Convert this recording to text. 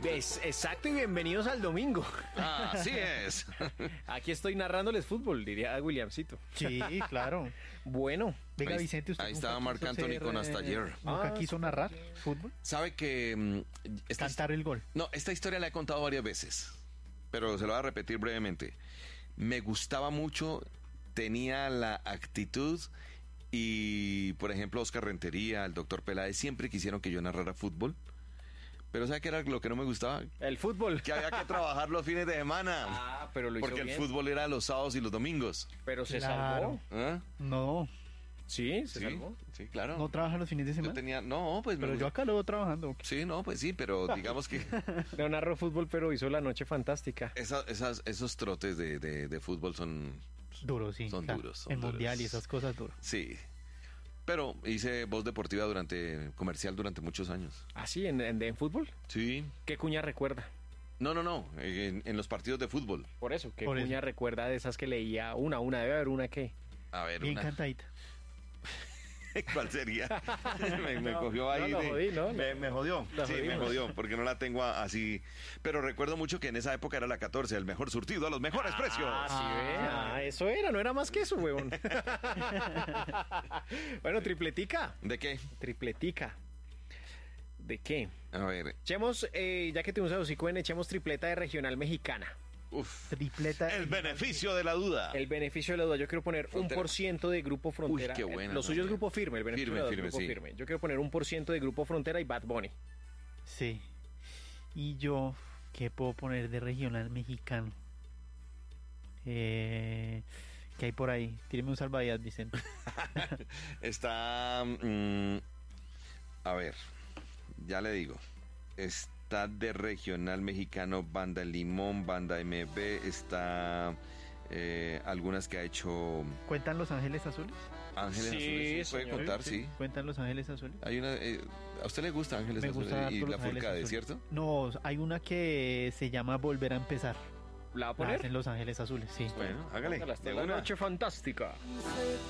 Exacto, y bienvenidos al domingo. Así es. Aquí estoy narrándoles fútbol, diría Williamcito. Sí, claro. Bueno. Venga, Ahí- Vicente, usted ahí nunca estaba Marc quiso Anthony ser, con hasta ayer. ¿Nunca quiso narrar fútbol? ¿Sabe que Cantar el gol. No, esta historia la he contado varias veces, pero se lo voy a repetir brevemente. Me gustaba mucho, tenía la actitud y, por ejemplo, Oscar Rentería, el doctor Peláez, siempre quisieron que yo narrara fútbol. Pero ¿sabe qué era lo que no me gustaba? El fútbol. Que había que trabajar los fines de semana. Ah, pero lo hizo Porque bien. el fútbol era los sábados y los domingos. Pero se Claro. salvó. ¿Ah? No, Sí, se Sí, salvó. sí, claro. no trabaja los fines de Yo semana. tenía... No, pues... Pero yo acá lo veo trabajando. Sí, no, pues sí, pero digamos que No narró fútbol, pero hizo la noche fantástica. esos trotes de fútbol son... Duro, sí. Son claro. duros, son El duros. mundial y esas cosas duras. Sí. Pero hice voz deportiva comercial durante muchos años. Ah, sí, en fútbol. Sí. ¿Qué cuña recuerda? No. En los partidos de fútbol. Por eso, ¿qué Por cuña eso. recuerda de esas que leía? Una, debe haber una que... A ver, Bien cantadita. ¿Cuál sería? me cogió ahí. no, lo jodí, ¿no? Me jodió. Lo Sí, me jodimos. jodió, porque no la tengo así. Pero recuerdo mucho que en esa época era la 14, el mejor surtido a los mejores precios. Ah, sí, ve. Ah, eso era, no era más que eso, huevón. Bueno, tripletica. ¿De qué? Tripletica. ¿De qué? A ver. Echemos, ya que tuvimos a Osicoen, echemos tripleta de regional mexicana. Uf. Tripleta. El beneficio de la duda. El beneficio de la duda, yo quiero poner Frontera. 1% de Grupo Frontera. Uy, qué buena, Lo suyo es María. Grupo Firme, el beneficio Firme, de la duda es firme, Grupo sí. Firme. Yo quiero poner 1% de Grupo Frontera y Bad Bunny. Sí. Y yo, ¿qué puedo poner de regional mexicano? ¿Qué hay por ahí? Tíreme un salvavidas, Vicente. Está... a ver, ya le digo. Está de regional mexicano, Banda Limón, Banda MB. Está algunas que ha hecho ¿Cuentan Los Ángeles Azules? Ángeles Sí, Azules. Sí, puede señor. contar, sí. ¿Cuentan Los Ángeles Azules? Hay una... ¿a usted le gusta Ángeles Me Azules gusta y harto La Los Ángeles Furcade, Azules. cierto? No, hay una que se llama Volver a Empezar. ¿La va a La poner? hacen Los Ángeles Azules, sí. Bueno, hágale. Póngala hasta de la una. noche fantástica. Sé